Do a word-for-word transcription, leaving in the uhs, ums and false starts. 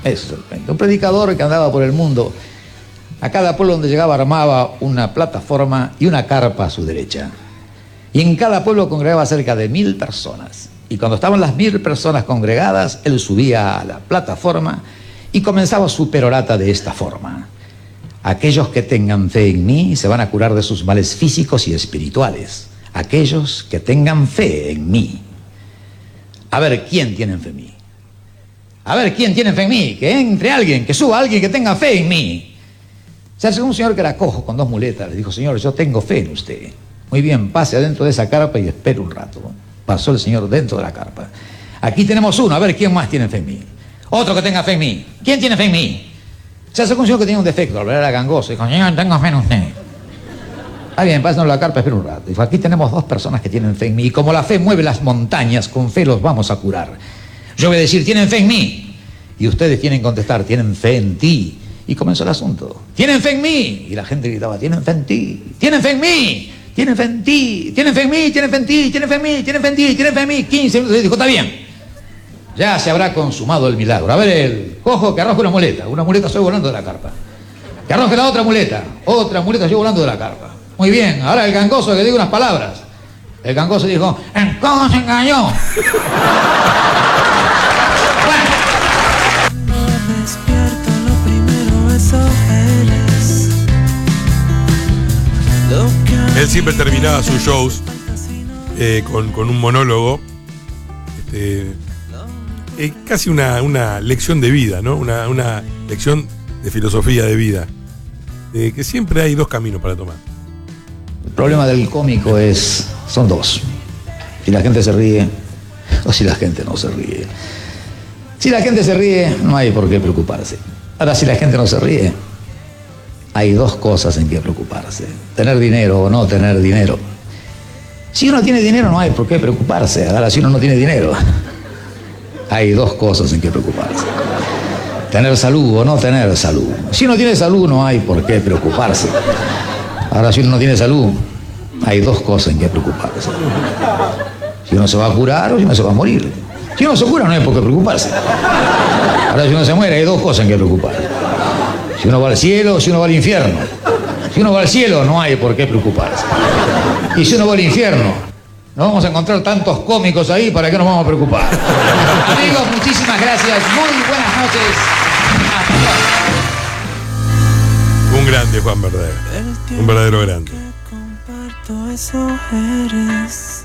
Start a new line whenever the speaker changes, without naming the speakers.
Eso es el cuento. Un predicador que andaba por el mundo, a cada pueblo donde llegaba armaba una plataforma y una carpa a su derecha. Y en cada pueblo congregaba cerca de mil personas. Y cuando estaban las mil personas congregadas, él subía a la plataforma y comenzaba su perorata de esta forma: aquellos que tengan fe en mí se van a curar de sus males físicos y espirituales. Aquellos que tengan fe en mí. A ver, ¿quién tiene fe en mí? A ver, ¿quién tiene fe en mí? Que entre alguien, que suba alguien que tenga fe en mí. Se acercó un señor que era cojo con dos muletas. Le dijo: señor, yo tengo fe en usted. Muy bien, pase adentro de esa carpa y espere un rato. Pasó el señor dentro de la carpa. Aquí tenemos uno, a ver, ¿quién más tiene fe en mí? Otro que tenga fe en mí. ¿Quién tiene fe en mí? Se acercó un señor que tenía un defecto, al ver era gangoso. Dijo: señor, tengo fe en usted. Ah, bien, pásenlo la carpa, espera un rato. Dijo: aquí tenemos dos personas que tienen fe en mí, y como la fe mueve las montañas, con fe los vamos a curar. Yo voy a decir: tienen fe en mí. Y ustedes tienen que contestar: tienen fe en ti. Y comenzó el asunto: tienen fe en mí. Y la gente gritaba: tienen fe en ti. Tienen fe en mí. Tienen fe en ti. Tienen fe en mí. Tienen fe en ti. Tienen fe en mí. Tienen fe en ti. Tienen fe en mí. quince minutos. Y dijo: está bien. Ya se habrá consumado el milagro. A ver, el cojo que arroje una muleta. Una muleta salió volando de la carpa. Que arroje la otra muleta. Otra muleta salió volando de la carpa. Muy bien, ahora el gangoso que diga unas palabras. El gangoso dijo: el cojo se engañó. Bueno.
Despierto, lo primero eso eres.
Él siempre terminaba sus shows eh, con, con un monólogo. Este, eh, casi una, una lección de vida, ¿no? Una, una lección de filosofía de vida. De que siempre hay dos caminos para tomar.
El problema del cómico es, son dos: si la gente se ríe o si la gente no se ríe. Si la gente se ríe, no hay por qué preocuparse. Ahora, si la gente no se ríe, hay dos cosas en que preocuparse: tener dinero o no tener dinero. Si uno tiene dinero, no hay por qué preocuparse. Ahora, si uno no tiene dinero, hay dos cosas en que preocuparse: tener salud o no tener salud. Si uno tiene salud, no hay por qué preocuparse. Ahora, si uno no tiene salud, hay dos cosas en que preocuparse: si uno se va a curar o si uno se va a morir. Si uno se cura, no hay por qué preocuparse. Ahora, si uno se muere, hay dos cosas en que preocuparse: si uno va al cielo o si uno va al infierno. Si uno va al cielo, no hay por qué preocuparse. Y si uno va al infierno, no vamos a encontrar tantos cómicos ahí, ¿para qué nos vamos a preocupar? Amigos, muchísimas gracias. Muy buenas noches.
Un grande Juan Verdaguer. Un verdadero grande.
Comparto eso eres.